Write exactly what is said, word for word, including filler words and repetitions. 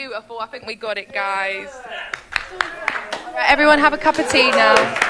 beautiful. I think we got it, guys. Right, everyone have a cup of tea now.